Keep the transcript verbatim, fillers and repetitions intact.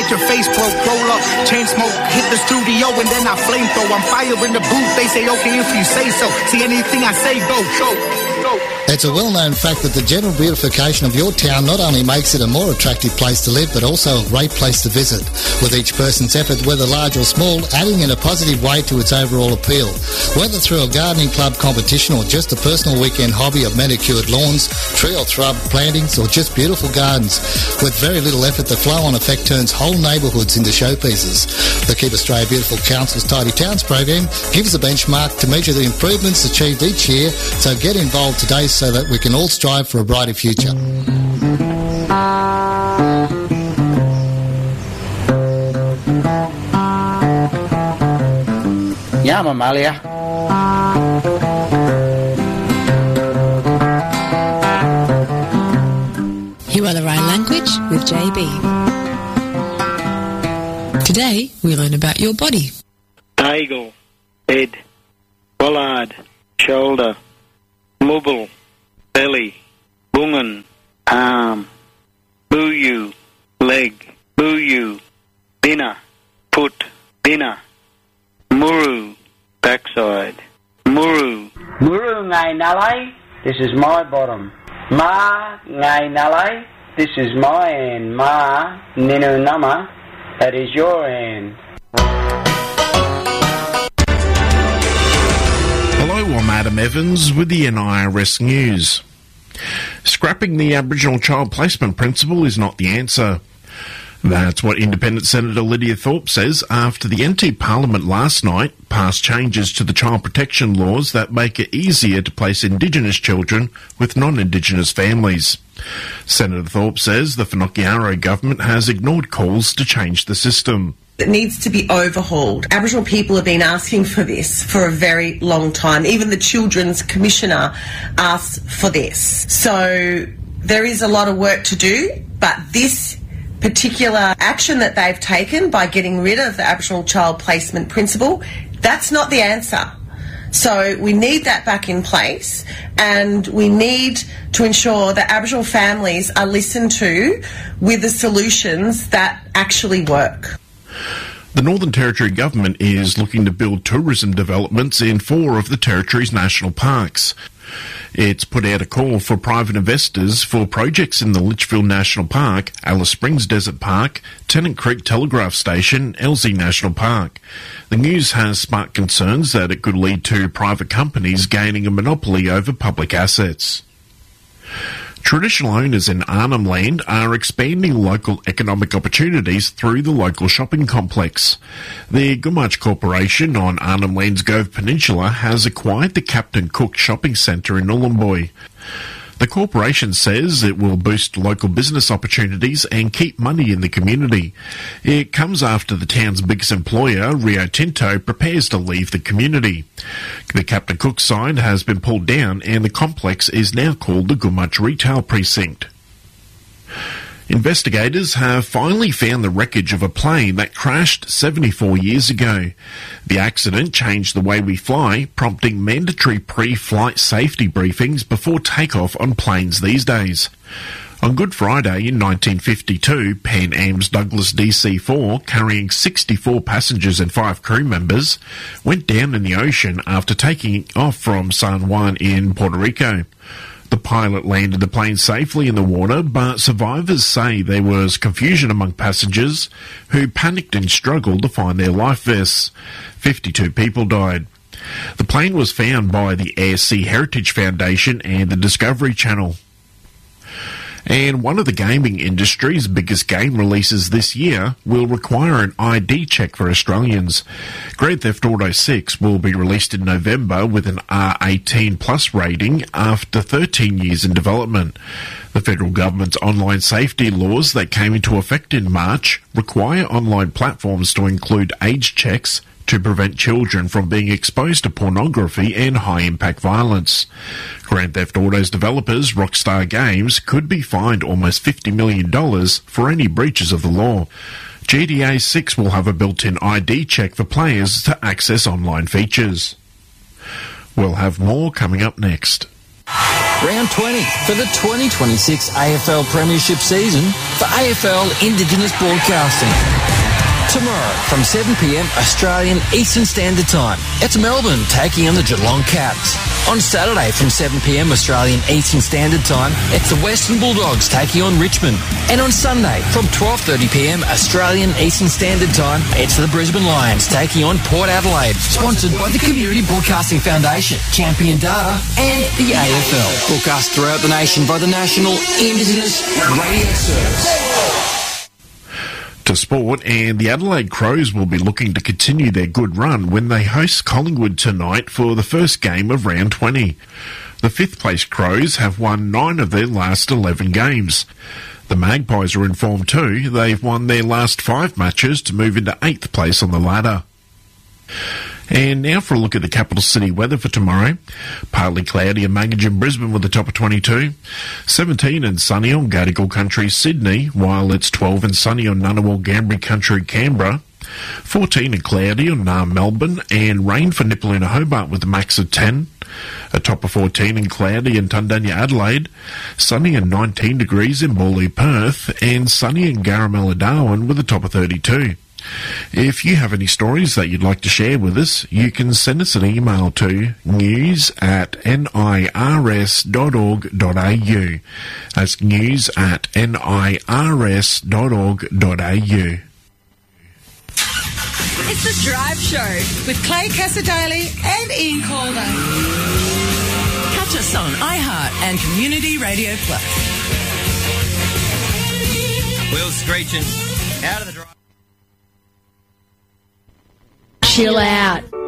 your face broke. Roll up, chain smoke, hit the studio, and then I flamethrow. I'm fire in the booth, they say okay if you say so. See anything I say, go, go, go. It's a well-known fact that the general beautification of your town not only makes it a more attractive place to live, but also a great place to visit, with each person's effort, whether large or small, adding in a positive way to its overall appeal. Whether through a gardening club competition or just a personal weekend hobby of manicured lawns, tree or shrub plantings, or just beautiful gardens, with very little effort, the flow-on effect turns whole neighbourhoods into showpieces. The Keep Australia Beautiful Council's Tidy Towns program gives a benchmark to measure the improvements achieved each year, so get involved today so that we can all strive for a brighter future. Yeah, Mamalia. Hiwalarai language with J B. Today we learn about your body. Tagal, head, bollard, shoulder, mubble, belly, bungan, arm, buyu, leg, buyu, dinner, foot, dinner, muru, backside, muru. Muru ngai nalai, this is my bottom. Ma ngai nalai, this is my end. Ma ninu nama, that is your end. Hello, I'm Adam Evans with the N I R S News. Scrapping the Aboriginal child placement principle is not the answer. That's what Independent Senator Lydia Thorpe says after the N T Parliament last night passed changes to the child protection laws that make it easier to place Indigenous children with non-Indigenous families. Senator Thorpe says the Whanokiraro government has ignored calls to change the system. It needs to be overhauled. Aboriginal people have been asking for this for a very long time. Even the Children's Commissioner asked for this. So there is a lot of work to do, but this particular action that they've taken by getting rid of the Aboriginal child placement principle, that's not the answer. So we need that back in place, and we need to ensure that Aboriginal families are listened to with the solutions that actually work. The Northern Territory Government is looking to build tourism developments in four of the Territory's national parks. It's put out a call for private investors for projects in the Litchfield National Park, Alice Springs Desert Park, Tennant Creek Telegraph Station, Elsie National Park. The news has sparked concerns that it could lead to private companies gaining a monopoly over public assets. Traditional owners in Arnhem Land are expanding local economic opportunities through the local shopping complex. The Gumatj Corporation on Arnhem Land's Gove Peninsula has acquired the Captain Cook Shopping Centre in Nhulunbuy. The corporation says it will boost local business opportunities and keep money in the community. It comes after the town's biggest employer, Rio Tinto, prepares to leave the community. The Captain Cook sign has been pulled down and the complex is now called the Gumatj Retail Precinct. Investigators have finally found the wreckage of a plane that crashed seventy-four years ago. The accident changed the way we fly, prompting mandatory pre-flight safety briefings before takeoff on planes these days. On Good Friday in nineteen fifty-two, Pan Am's Douglas D C four, carrying sixty-four passengers and five crew members, went down in the ocean after taking off from San Juan in Puerto Rico. The pilot landed the plane safely in the water, but survivors say there was confusion among passengers who panicked and struggled to find their life vests. fifty-two people died. The plane was found by the Air Sea Heritage Foundation and the Discovery Channel. And one of the gaming industry's biggest game releases this year will require an I D check for Australians. Grand Theft Auto six will be released in November with an R eighteen plus rating after thirteen years in development. The federal government's online safety laws that came into effect in March require online platforms to include age checks to prevent children from being exposed to pornography and high-impact violence. Grand Theft Auto's developers, Rockstar Games, could be fined almost fifty million dollars for any breaches of the law. G T A six will have a built-in I D check for players to access online features. We'll have more coming up next. Round twenty for the twenty twenty-six A F L Premiership season for A F L Indigenous Broadcasting. Tomorrow from seven p m Australian Eastern Standard Time, it's Melbourne taking on the Geelong Cats. On Saturday from seven p m Australian Eastern Standard Time, it's the Western Bulldogs taking on Richmond. And on Sunday from twelve thirty p m Australian Eastern Standard Time, it's the Brisbane Lions taking on Port Adelaide. Sponsored by the Community Broadcasting Foundation, Champion Data and the A F L. Broadcast throughout the nation by the National Indigenous Radio Service. To sport, and the Adelaide Crows will be looking to continue their good run when they host Collingwood tonight for the first game of round twenty. The fifth place Crows have won nine of their last eleven games. The Magpies are in form too. They've won their last five matches to move into eighth place on the ladder. And now for a look at the capital city weather for tomorrow. Partly cloudy and Maggie in Brisbane with a top of twenty-two. seventeen and sunny on Gadigal Country, Sydney, while it's twelve and sunny on Ngunnawal Gambri Country, Canberra. fourteen and cloudy on uh, Melbourne, and rain for Nipaluna, Hobart with a max of ten. A top of fourteen and cloudy in Tundanya, Adelaide. Sunny and nineteen degrees in Morley, Perth, and sunny in Garamella, Darwin with a top of thirty-two. If you have any stories that you'd like to share with us, you can send us an email to news at nirs dot org dot a u. That's news at nirs dot org dot a u. It's The Drive Show with Clay Cassadaly and Ian Calder. Catch us on iHeart and Community Radio Plus. Wheels screeching out of the drive. Chill out.